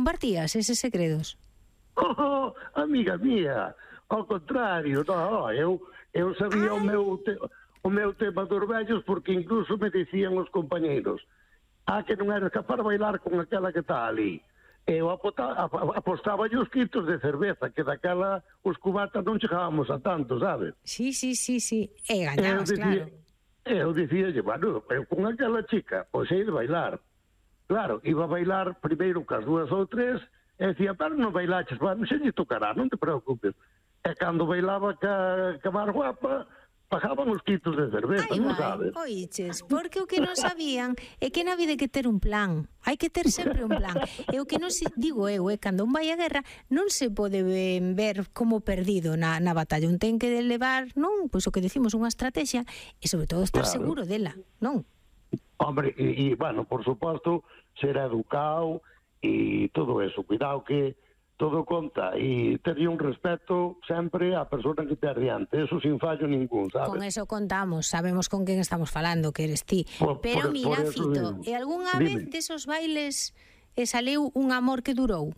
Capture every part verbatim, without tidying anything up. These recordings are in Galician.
compartías eses segredos? Oh, amiga mía, ao contrario, no, eu, eu sabía o meu, te, o meu tema dos vellos porque incluso me dicían os compañeiros: ah, que non eres capaz de bailar con aquela que está ali. Eu apostaba os quitos de cerveza, que daquela os cubatas non chegábamos a tanto, sabes? Sí, sí, sí, sí, e gañabas, claro. Eu dicía, bueno, eu con aquela chica, pois sei de bailar. Claro, iba a bailar primeiro cas dúas ou tres, e dicía, pero non bailaches, bueno, xe lle tocará, non te preocupes. E cando bailaba ca, ca máis guapa, pagaban os quitos de cerveza, non sabes? Oiches, porque o que non sabían é que na vida hai que ter un plan, hai que ter sempre un plan. E o que non se, digo eu, é cando un vai a guerra non se pode ver como perdido na, na batalla, un ten que levar, non, pois o que decimos, unha estrategia e sobre todo estar claro. seguro dela, non? Hombre, e, e bueno, por suposto, ser educado e todo eso, cuidado que todo conta, e tería un respeto sempre á persona que te adiante, eso sin fallo ningún, sabes? Con eso contamos, sabemos con quen estamos falando, que eres ti. Por, Pero por, mira, por Fito, digo. e algunha Dime. vez desos bailes e saleu un amor que durou?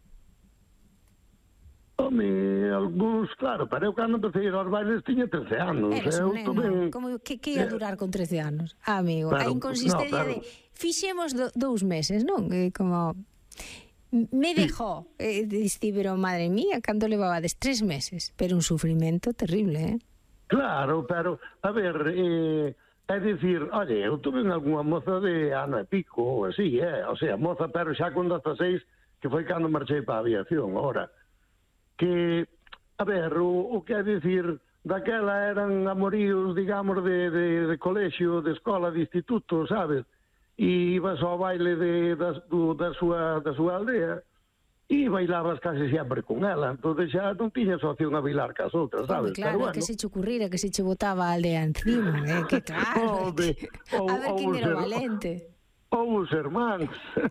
Home, algúns, claro, pero eu cando empecé aos bailes tiña trece anos. Eres eu un neno, tuve... como, que, que ia durar con trece anos? Ah, amigo, pero, a inconsistencia no, pero... de fixemos do, dous meses, non? Eh, como... Me dejó, eh, diste, pero madre mía, cando levabades tres meses, pero un sufrimento terrible, eh? Claro, pero, a ver, eh, é dicir, oye, eu tuve algunha moza de ano e pico, ou así, eh, o sea, moza, pero xa con dezaseis, que foi cando marchei para a aviación, ora, que, a ver, o, o que é dicir, daquela eran amoríos, digamos, de, de, de colexio, de escola, de instituto, sabes? E ibas ao baile de, da, do, da, súa, da súa aldea e bailabas case sempre con ela, entón xa non tiñas opción a bailar cas outras, sabes? Home, claro, pero bueno, que se che ocurrira, que se che botaba a aldea encima, eh? Que claro, Ode, ou, a ver quen era ser, valente. Ou os hermanos.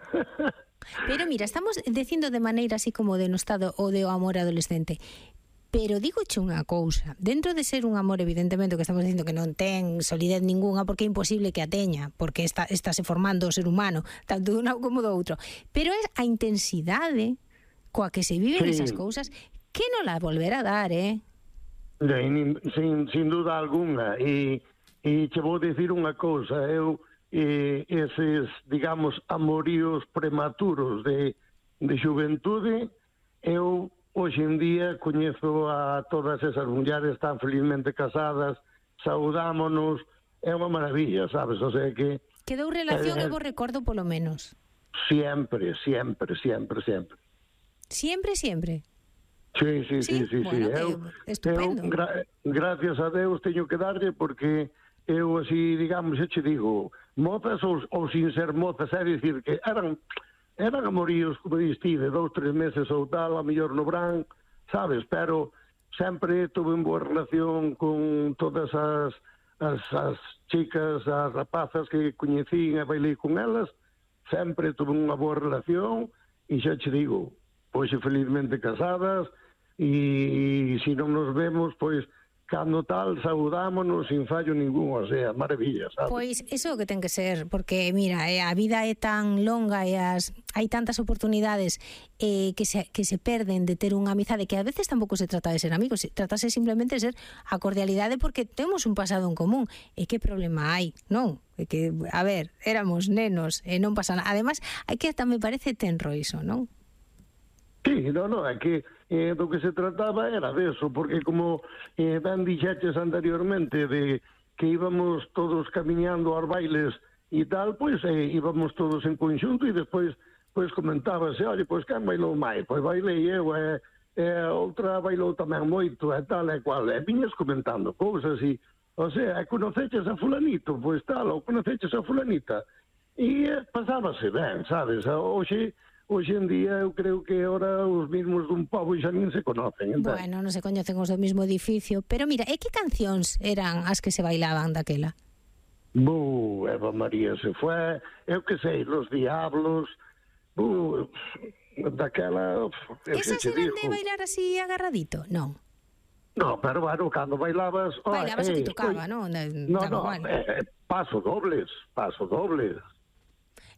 Pero mira, estamos dicindo de maneira así como denostado o de o amor adolescente. Pero digoche unha cousa, dentro de ser un amor, evidentemente, que estamos dicindo que non ten solidez ninguna, porque é imposible que a teña, porque está, está se formando o ser humano, tanto dun como do outro, pero é a intensidade coa que se viven sí. esas cousas que non la volverá a dar, eh? Sin, sin, sin duda alguna, e, e che vou dicir unha cousa, eu e, eses, digamos, amoríos prematuros de, de xuventude, eu hoxe en día coñezo a todas esas mulleres tan felizmente casadas, saudámonos, é unha maravilla, sabes? O sea que... Quedou relación eh, e vos recordo polo menos. Siempre, siempre, siempre, siempre. Siempre, siempre? Sí, sí, sí, sí, sí. Bueno, sí. Eu, estupendo. Eu, gra gracias a Deus teño que darlle porque eu así, digamos, eu che digo, mozas ou, ou sin ser mozas, é dicir que eran... Eran amoríos, como diste, de dous, tres meses ou tal, a mellor no Bran, sabes? Pero sempre tuve unha boa relación con todas as, as, as chicas, as rapazas que coñecín e bailei con elas. Sempre tuve unha boa relación e xa che digo, pois felizmente casadas e se non nos vemos, pois cando tal, saudámonos sin fallo ningún, o sea, maravilla, sabes? Pois iso é o que ten que ser, porque mira, eh, a vida é tan longa e as, hai tantas oportunidades eh, que, se, que se perden de ter unha amizade que a veces tampouco se trata de ser amigos, se tratase simplemente de ser a cordialidade porque temos un pasado en común. E que problema hai, non? É que, a ver, éramos nenos e non pasa nada. Ademais, hai que hasta me parece tenro iso, non? Sí, no, no, é que eh, do que se trataba era de eso, porque como eh, ben dixeches anteriormente de que íbamos todos camiñando aos bailes e tal, pois eh, íbamos todos en conxunto e despois pois comentábase, oye, pois quen bailou máis? Pois bailei eu, e eh, outra bailou tamén moito, e tal, e cual, e viñas comentando cousas e, o sea, conoceches a fulanito, pois tal, ou conoceches a fulanita, e eh, pasábase ben, sabes, hoxe hoxe en día eu creo que ahora os mismos dun pobo xa nin se conocen. Entón. Bueno, non se coñecen os do mismo edificio, pero mira, e que cancións eran as que se bailaban daquela? Bu, Eva María se fue, eu que sei, Los Diablos, bu, daquela... Esas eran de bailar así agarradito? Non. No, pero bueno, cando bailabas... Oh, bailabas eh, o que tocaba, oye, non? No, no, eh, paso dobles, paso dobles.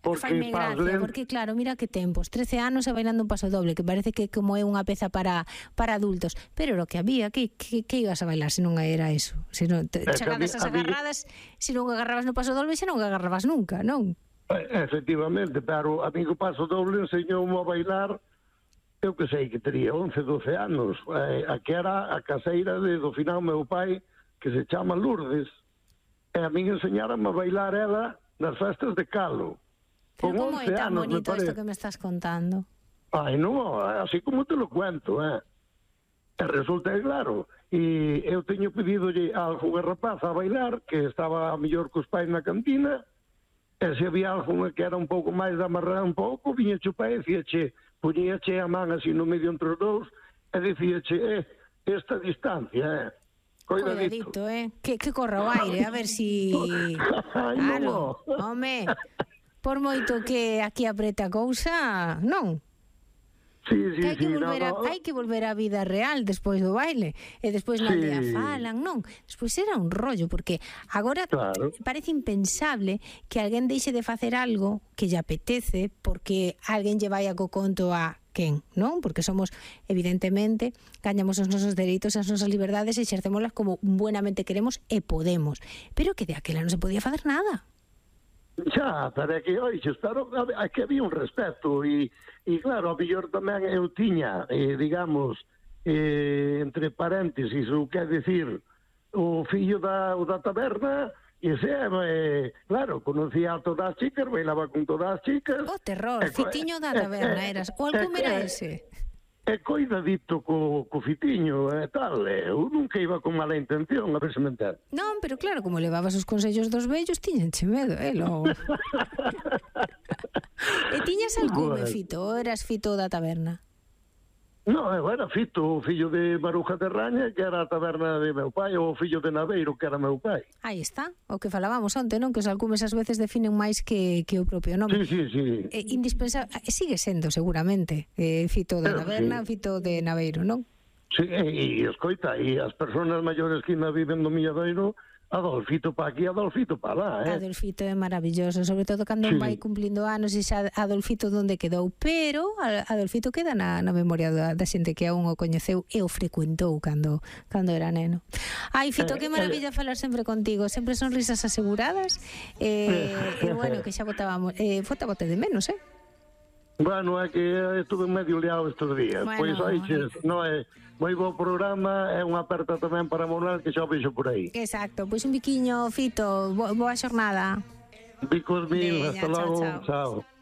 Faime gracia, porque claro, mira que tempos, trece anos e bailando un paso doble, que parece que como é unha peza para para adultos, pero lo que había, que, que, que ibas a bailar se non era eso? Se non te, chegadas as agarradas, se non agarrabas no paso doble, se non agarrabas nunca, non? Efectivamente, pero a mí o paso doble enseñoume a bailar, eu que sei que tería once, doce anos, eh, a que era a caseira de, do final meu pai, que se chama Lourdes, e a mí enseñaram a bailar ela nas festas de Calo. Pero como é tan bonito isto que me estás contando? Ai, non, así como te lo cuento, eh. E resulta, é claro, e eu teño pedidolle a algún rapaz a bailar, que estaba a mellor cos pais na cantina, e se había algún que era un pouco máis de amarrar un pouco, viña o pai e dicíache, poñíache a man así no medio entre os dous, e dicíache, eh, esta distancia, eh. Coidadito, Coidadito, eh? Que, que corra o aire, a ver si... Ai, claro, non. home... Por moito que aquí apreta a cousa, non? Sí, sí, que hai que sí, volver no, a, no. hai que volver á vida real despois do baile e despois na Sí. aldea falan, non? Despois era un rollo porque agora Claro. parece impensable que alguén deixe de facer algo que lle apetece porque alguén lle vai a co conto a quen, non? Porque somos, evidentemente, gañamos os nosos dereitos, as nosas liberdades e exercémolas como buenamente queremos e podemos. Pero que de aquela non se podía facer nada. Xa, pero é que, oixes, pero é que había un respeto e, e claro, a mellor tamén eu tiña, eh, digamos, eh, entre paréntesis, o que é dicir, o fillo da, o da taberna, e se, eh, claro, conocía a todas as chicas, bailaba con todas as chicas. O terror, e, fitiño da taberna eras, o algún era ese? É coidadito co, co fitiño e tal, eu nunca iba con mala intención, a ver se me entende. Non, pero claro, como levabas os consellos dos vellos, tiñenche medo, eh, logo. E tiñas alcume, Bueno. Fito, ou eras Fito da taberna? Non, eu era Fito, o fillo de Maruja de Raña, que era a taberna de meu pai, ou o fillo de Naveiro, que era meu pai. Aí está, o que falábamos onte, non? Que os alcumes ás veces definen máis que, que o propio nome. Sí, sí, sí. É indispensable, sigue sendo seguramente, eh, Fito da Pero taberna, sí. Fito de Naveiro, non? Sí, e, e escoita, e as persoas maiores que ainda viven no Milladoiro, Adolfito pa aquí, Adolfito pa lá, eh? Adolfito é maravilloso, sobre todo cando un Sí. vai cumplindo anos e xa Adolfito donde quedou, pero Adolfito queda na, na memoria da, da xente que aún o coñeceu e o frecuentou cando cando era neno. Ai, Fito, que maravilla falar sempre contigo, sempre son risas aseguradas, e, e bueno, que xa botábamos, eh, fota bote de menos, eh? Bueno, é que estuve medio liado estes días. Bueno, Pois, oiches, non é moi bo programa, é unha aperta tamén para Monal que xa o vexo por aí. Exacto, pois un biquiño, Fito, bo, boa xornada. Bicos mil, Veña, hasta chao, logo, chao. chao.